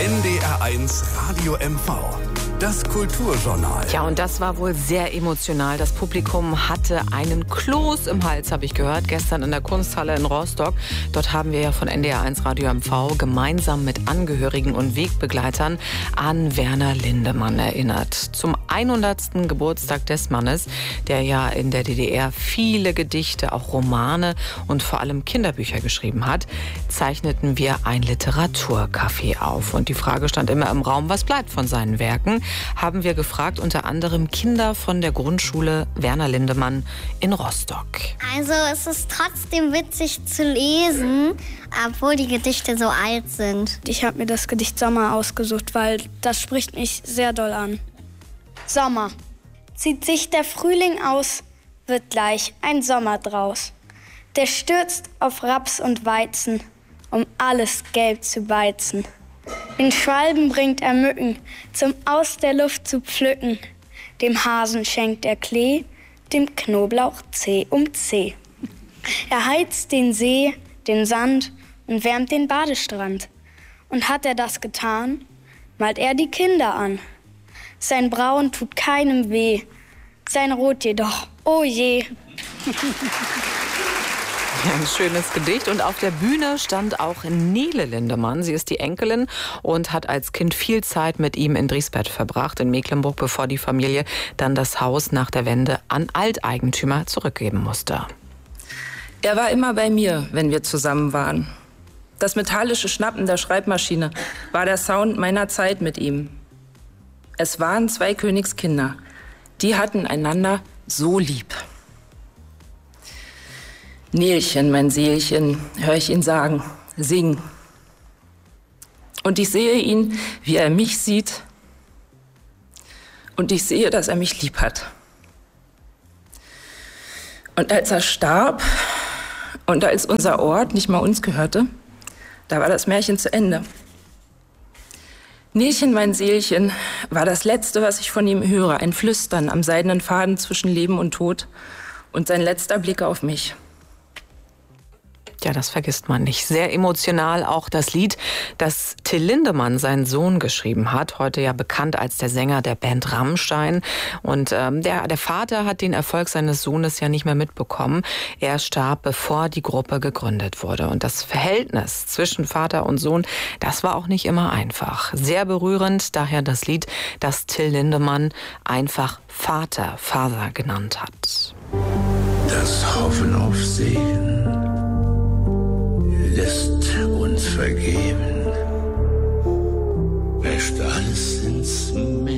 NDR1 Radio MV. Das Kulturjournal. Ja, und das war wohl sehr emotional. Das Publikum hatte einen Kloß im Hals, habe ich gehört, gestern in der Kunsthalle in Rostock. Dort haben wir ja von NDR1 Radio MV gemeinsam mit Angehörigen und Wegbegleitern an Werner Lindemann erinnert. Zum 100. Geburtstag des Mannes, der ja in der DDR viele Gedichte, auch Romane und vor allem Kinderbücher geschrieben hat, zeichneten wir ein Literaturcafé auf. Und die Frage stand immer im Raum, was bleibt von seinen Werken? Haben wir gefragt, unter anderem Kinder von der Grundschule Werner Lindemann in Rostock. Also es ist trotzdem witzig zu lesen, obwohl die Gedichte so alt sind. Ich habe mir das Gedicht Sommer ausgesucht, weil das spricht mich sehr doll an. Sommer. Zieht sich der Frühling aus, wird gleich ein Sommer draus. Der stürzt auf Raps und Weizen, um alles gelb zu beizen. In Schwalben bringt er Mücken, zum aus der Luft zu pflücken. Dem Hasen schenkt er Klee, dem Knoblauch Zeh um Zeh. Er heizt den See, den Sand und wärmt den Badestrand. Und hat er das getan, malt er die Kinder an. Sein Braun tut keinem weh, sein Rot jedoch, oh je. Ein schönes Gedicht. Und auf der Bühne stand auch Nele Lindemann. Sie ist die Enkelin und hat als Kind viel Zeit mit ihm in Driesberg verbracht, in Mecklenburg, bevor die Familie dann das Haus nach der Wende an Alteigentümer zurückgeben musste. Er war immer bei mir, wenn wir zusammen waren. Das metallische Schnappen der Schreibmaschine war der Sound meiner Zeit mit ihm. Es waren zwei Königskinder. Die hatten einander so lieb. Nelchen, mein Seelchen, höre ich ihn sagen, sing. Und ich sehe ihn, wie er mich sieht. Und ich sehe, dass er mich lieb hat. Und als er starb und als unser Ort nicht mal uns gehörte, da war das Märchen zu Ende. Nelchen, mein Seelchen, war das Letzte, was ich von ihm höre. Ein Flüstern am seidenen Faden zwischen Leben und Tod und sein letzter Blick auf mich. Ja, das vergisst man nicht. Sehr emotional auch das Lied, das Till Lindemann, sein Sohn, geschrieben hat. Heute ja bekannt als der Sänger der Band Rammstein. Und der Vater hat den Erfolg seines Sohnes ja nicht mehr mitbekommen. Er starb, bevor die Gruppe gegründet wurde. Und das Verhältnis zwischen Vater und Sohn, das war auch nicht immer einfach. Sehr berührend, daher das Lied, das Till Lindemann einfach Vater genannt hat. Das Hoffen auf Segen lässt uns vergeben, wäscht alles ins Meer.